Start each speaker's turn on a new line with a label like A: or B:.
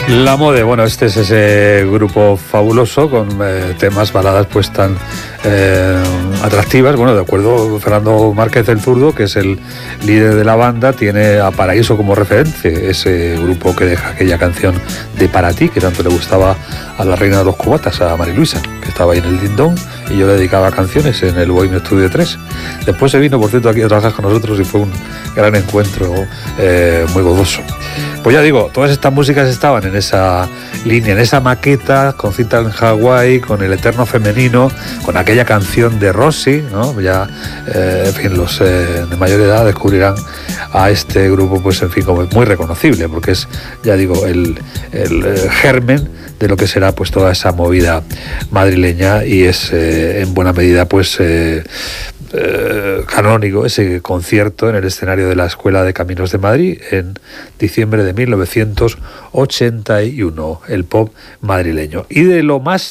A: La Mode, bueno, este es ese grupo fabuloso con temas, baladas pues tan atractivas. Bueno, de acuerdo, Fernando Márquez el Zurdo, que es el líder de la banda, tiene a Paraíso como referencia, ese grupo que deja aquella canción de Para ti, que tanto le gustaba a la reina de los cubatas, a Mari Luisa, que estaba ahí en el Dindón, y yo le dedicaba canciones en el Bohemio Studio 3. Después se vino, por cierto, aquí a trabajar con nosotros y fue un gran encuentro muy gozoso. Pues ya digo, todas estas músicas estaban en esa línea, en esa maqueta, con Cinta en Hawái, con El Eterno Femenino, con aquella canción de Rossi, ¿no? Ya, en fin, los de mayor edad descubrirán a este grupo, pues en fin, como muy reconocible, porque es, ya digo, el germen de lo que será pues toda esa movida madrileña, y es en buena medida pues canónico ese concierto en el escenario de la Escuela de Caminos de Madrid en diciembre de 1981, el pop madrileño. Y de lo más